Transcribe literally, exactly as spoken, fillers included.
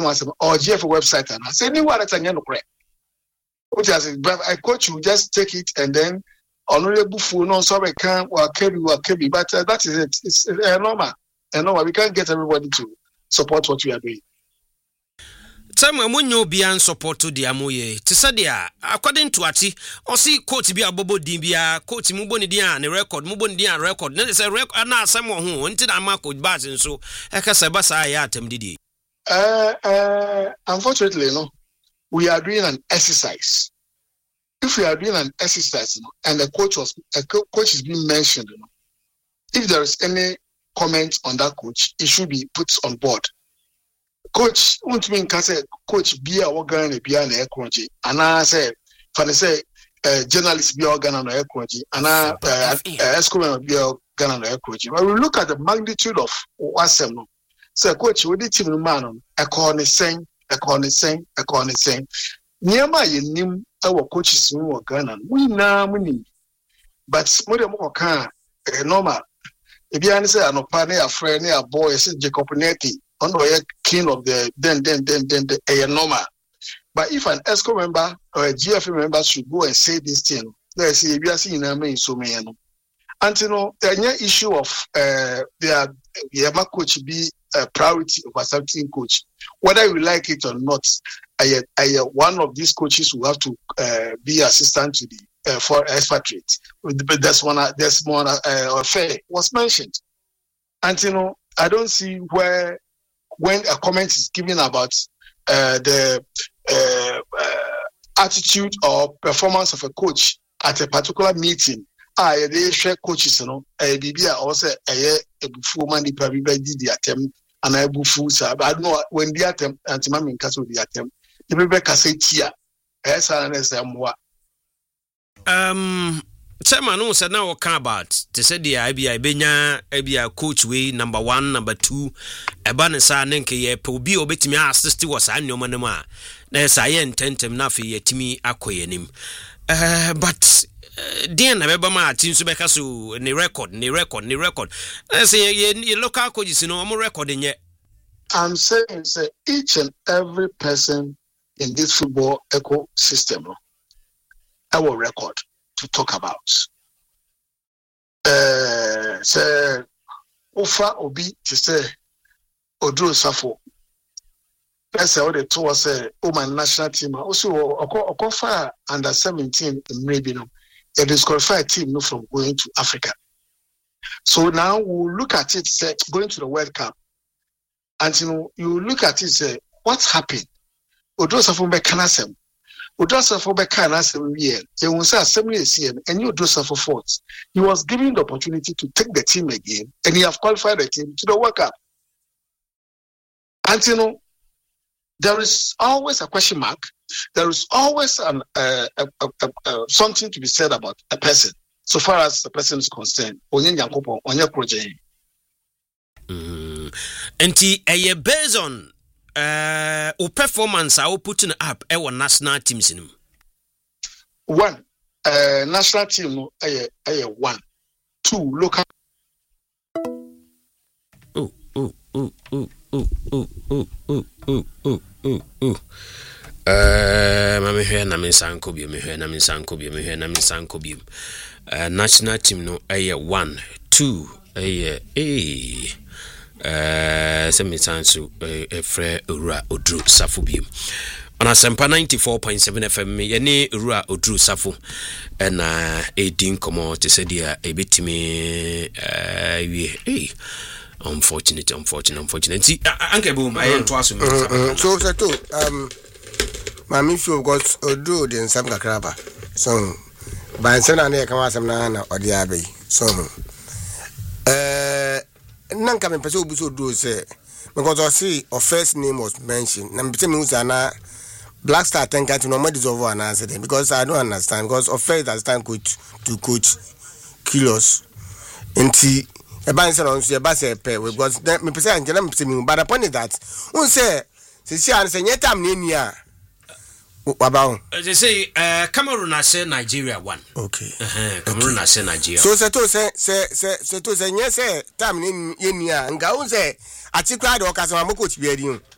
was or G F website and I say ni what at no correct. What I said, but I coach you just take it and then honorable fool no sorry can or kebi or kebi, but uh, that is it. It's uh, normal. And normal. We can't get everybody to support what we are doing. Time when you be and support to the amoye. Tisadia, according to Ati, or see coach be a bobo dibia, coach Mubonidia and a record, Mubondia record. Then it's a record, and now someone who wanted a mark with bars and so, Ekasabasa Ayatem did. Uh, uh, unfortunately, no, we are doing an exercise. If we are doing an exercise, you know, and the coach was a co- coach is being mentioned, you know, if there is any comment on that coach, it should be put on board. Coach, won't mean can say coach be a organ and be an air crunchy, and I say, for say, uh, journalist be organ and air crunchy, and I escort be organ and air crunchy. But we look at the magnitude of what's no. So, coach, we did team man, a corner saying, a corner saying, a corner saying, near my name, our coaches who are Ghana, we now money, but more than more can normal. If you understand, no partner, a friend, a boy, Jacob Netti. On the king of the then then then then the a normal. But if an ESCO member or a G F member should go and say this thing, let's see if you are seeing a man so many. And you know, the issue of uh their Yama coach be a priority over something coach. Whether you like it or not, I, I one of these coaches will have to uh, be assistant to the uh, for expatriates. But that's one that's one uh, affair was mentioned. And you know, I don't see where when a comment is given about uh, the uh, uh, attitude or performance of a coach at a particular meeting, I they share coaches, you know, a B B also a full money per did the attempt and I bufu. So I don't know when the attempt anti mammy castle the attempt. The Rebecca say tia as more. Um. Chairman no said now can about to say the I B I Benya Abia coach way number one, number two, a banasa nenke ye pobi obetimi assist was annual manema. There's I intend him nafi ye timi akoyenim. Uh but dear Nabema Teams Bekasu ni record, ni record, ni record. I say ye local coaches you know I'm recording yet. I'm saying say each and every person in this football ecosystem our record to talk about. Uh, say, Ofa Obi to say, Odro Safo. Let's say, all the two say, oh, my national team. Also, Okofa under seventeen, maybe no, a disqualified team no from going to Africa. So now we'll look at it, say, going to the World Cup. And you know, you look at it, say, what's happened? Odro Safo be Kanasem. Odosa for Bekana seven years, they will say seven years and you Odosa for fourth. He was given the opportunity to take the team again, and he have qualified the team to the World Cup. And you know, there is always a question mark. There is always an uh, uh, uh, uh, uh, something to be said about a person, so far as the person is concerned. Onye Nyankopo, onye project. Mm. And he based on. Uh, o performance I will put in up our national teams in one uh, national team uh, uh, one two local oh oh oh oh oh oh oh oh oh oh oh oh uh mama here na me sanko bi me here na me sanko bi me here na me sanko bi uh national team no uh, one two uh, eh Uh, send me chance to a frere Ura Odru Safu beam. On a Sempa ninety-four point seven F M, Yane Ura Odru Safu, and uh, eighteen come to say, dear, a bit to me. Uh, we, unfortunate, unfortunate, unfortunate. See, Uncle Boom, I am twice. So, so, too, um, my missile got Odru in some crabber. So, by Sana, I come out some nana or the abbey. So, uh, none coming person who do say because I see our first name was mentioned. Number ten news and Black Star think I to no more deserve an answer them because I don't understand because our first as time coach to coach kilos and see a bands on your bass pay because me percent and but upon that who say see answer yet I'm near about they say uh Cameroon I say Nigeria one. Okay. Uh-huh. Cameroon I say Nigeria. So say to say say say say to say yes say time in in here and go say I think crowd or cause I'm coach be